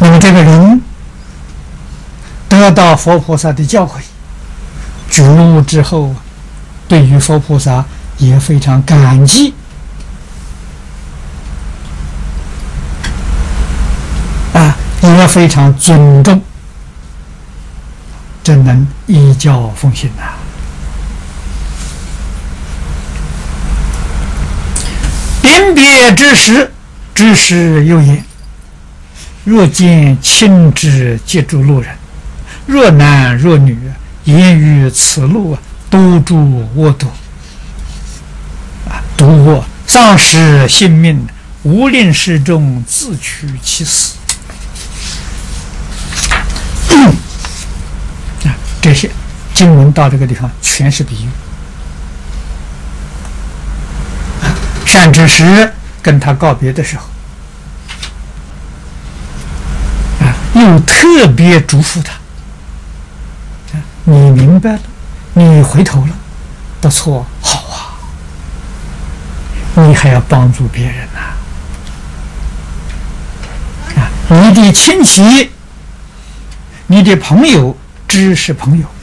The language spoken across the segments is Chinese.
那么这个人得到佛菩萨的教诲，觉悟之后，对于佛菩萨也非常感激也非常尊重，真能依教奉行啊！临别之时，知时有言：若见亲之接诸路人，若男若女，言于此路，都诸我度独我丧失性命，无令世众自取其死。这些经文到这个地方全是比喻。善知识跟他告别的时候，又特别嘱咐他：你明白了，你回头了，不错，好啊，你还要帮助别人你的亲戚，你的朋友，知识朋友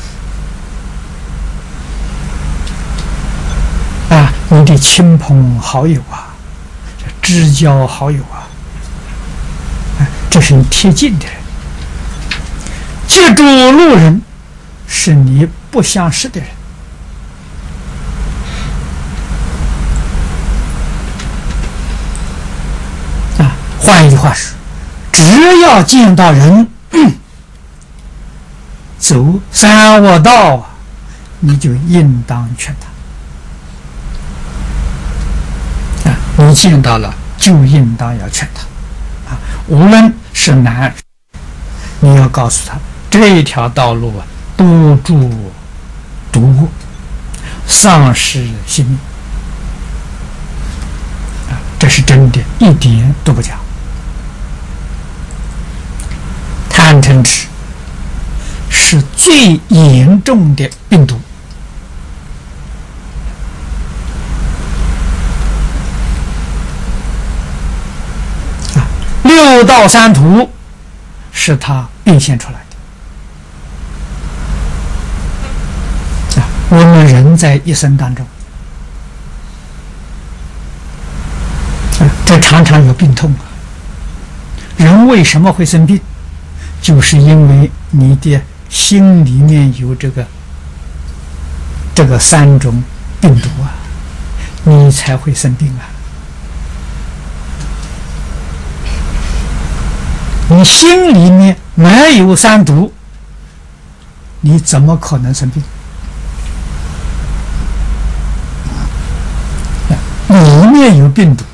你的亲朋好友知交好友这是你贴近的人。接诸路人是你不相识的人换一句话说，只要见到人走三恶道你就应当劝他你见到了就应当要劝他无论是男，你要告诉他这一条道路多诸独恶，丧失性命这是真的，一点都不假。贪嗔痴是最严重的病毒六道三途是它变现出来的我们人在一生当中这常常有病痛人为什么会生病？就是因为你的心里面有这个三种病毒你才会生病你心里面没有三毒，你怎么可能生病？里面有病毒，